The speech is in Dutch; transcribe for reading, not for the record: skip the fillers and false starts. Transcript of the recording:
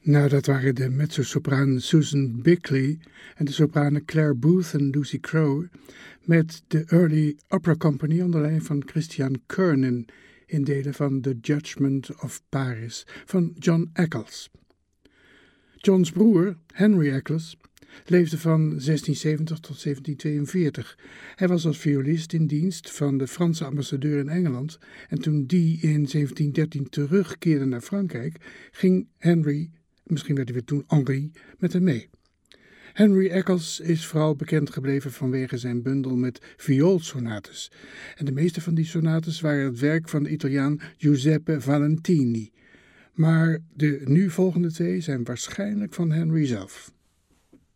Nou, dat waren de mezzosopraan Susan Bickley en de sopranen Claire Booth en Lucy Crowe met de Early Opera Company onder leiding van Christian Kernen in delen van The Judgment of Paris van John Eccles. Johns broer, Henry Eccles, leefde van 1670 tot 1742. Hij was als violist in dienst van de Franse ambassadeur in Engeland en toen die in 1713 terugkeerde naar Frankrijk, ging Henry, misschien werd hij weer toen Henri, met hem mee. Henry Eccles is vooral bekend gebleven vanwege zijn bundel met vioolsonates. En de meeste van die sonates waren het werk van de Italiaan Giuseppe Valentini. Maar de nu volgende twee zijn waarschijnlijk van Henry zelf.